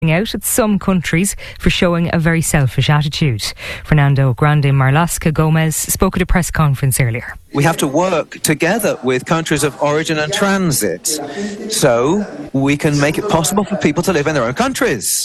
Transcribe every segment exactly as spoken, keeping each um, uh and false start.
out at some countries for showing a very selfish attitude. Fernando Grande Marlaska Gomez spoke at a press conference earlier. We have to work together with countries of origin and transit so we can make it possible for people to live in their own countries.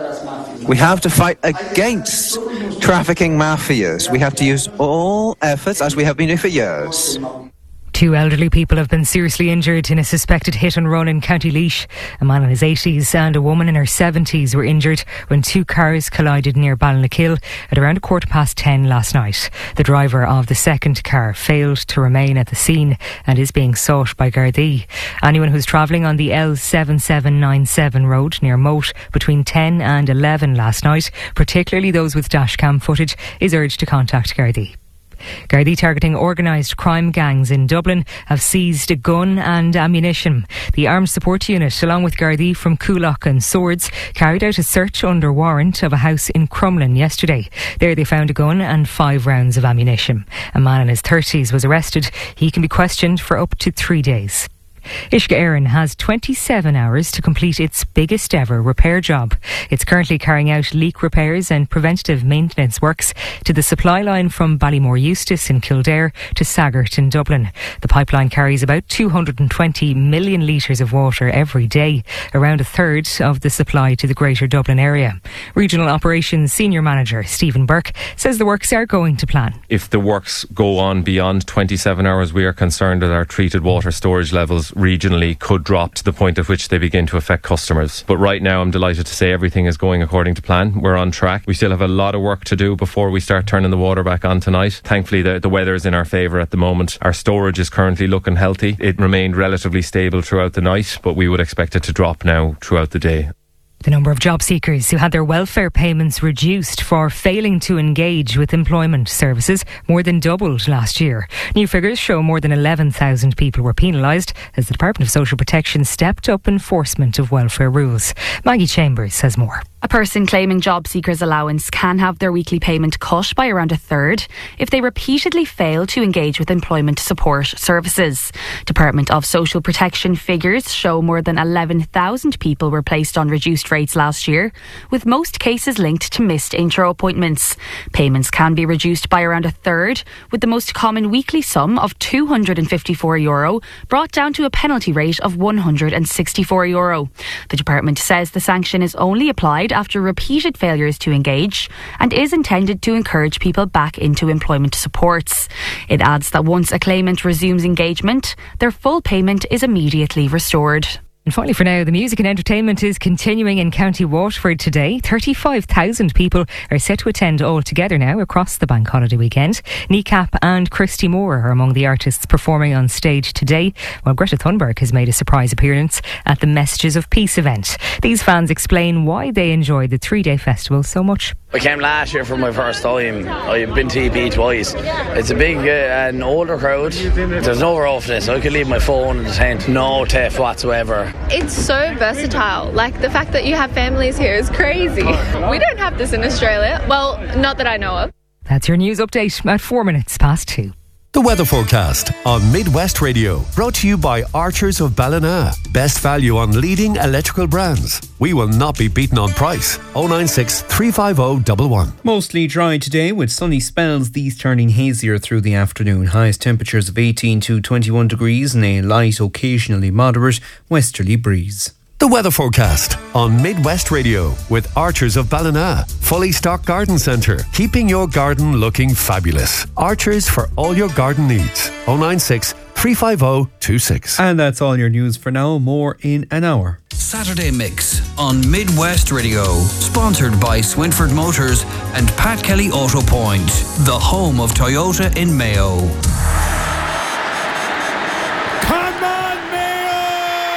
We have to fight against trafficking mafias. We have to use all efforts, as we have been doing for years. Two elderly people have been seriously injured in a suspected hit and run in County Laois. A man in his eighties and a woman in her seventies were injured when two cars collided near Ballinakil at around a quarter past ten last night. The driver of the second car failed to remain at the scene and is being sought by Gardaí. Anyone who's travelling on the L seven seven nine seven road near Moat between ten and eleven last night, particularly those with dashcam footage, is urged to contact Gardaí. Gardaí targeting organised crime gangs in Dublin have seized a gun and ammunition. The Armed Support Unit, along with Gardaí from Coolock and Swords, carried out a search under warrant of a house in Crumlin yesterday. There they found a gun and five rounds of ammunition. A man in his thirties was arrested. He can be questioned for up to three days. Uisce Éireann has twenty-seven hours to complete its biggest ever repair job. It's currently carrying out leak repairs and preventative maintenance works to the supply line from Ballymore Eustace in Kildare to Saggart in Dublin. The pipeline carries about two hundred twenty million litres of water every day, around a third of the supply to the Greater Dublin area. Regional Operations Senior Manager Stephen Burke says the works are going to plan. If the works go on beyond twenty-seven hours, we are concerned that our treated water storage levels regionally could drop to the point at which they begin to affect customers. But right now I'm delighted to say everything is going according to plan. We're on track. We still have a lot of work to do before we start turning the water back on tonight. Thankfully the, the weather is in our favour at the moment. Our storage is currently looking healthy. It remained relatively stable throughout the night, but we would expect it to drop now throughout the day. The number of job seekers who had their welfare payments reduced for failing to engage with employment services more than doubled last year. New figures show more than eleven thousand people were penalised as the Department of Social Protection stepped up enforcement of welfare rules. Maggie Chambers has more. A person claiming job seekers allowance can have their weekly payment cut by around a third if they repeatedly fail to engage with employment support services. Department of Social Protection figures show more than eleven thousand people were placed on reduced rates last year, with most cases linked to missed intro appointments. Payments can be reduced by around a third, with the most common weekly sum of two hundred fifty-four euro brought down to a penalty rate of one hundred sixty-four euro. The department says the sanction is only applied after repeated failures to engage and is intended to encourage people back into employment supports. It adds that once a claimant resumes engagement, their full payment is immediately restored. And finally for now, the music and entertainment is continuing in County Waterford today. thirty-five thousand people are set to attend all together now across the bank holiday weekend. Kneecap and Christy Moore are among the artists performing on stage today, while Greta Thunberg has made a surprise appearance at the Messages of Peace event. These fans explain why they enjoyed the three-day festival so much. I came last year for my first time. I've been to E P twice. It's a big, uh, an older crowd. There's no roughness. I could leave my phone in the tent. No theft whatsoever. It's so versatile. Like, the fact that you have families here is crazy. We don't have this in Australia. Well, not that I know of. That's your news update at four minutes past two. The weather forecast on Midwest Radio, brought to you by Archers of Ballina. Best value on leading electrical brands. We will not be beaten on price. oh nine six, three five oh, one one. Mostly dry today with sunny spells, these turning hazier through the afternoon. Highest temperatures of eighteen to twenty-one degrees and a light, occasionally moderate westerly breeze. The weather forecast on Midwest Radio with Archers of Ballina. Fully stocked garden centre, keeping your garden looking fabulous. Archers for all your garden needs. oh nine six, three five oh, two six. And that's all your news for now. More in an hour. Saturday Mix on Midwest Radio. Sponsored by Swinford Motors and Pat Kelly Auto Point, the home of Toyota in Mayo.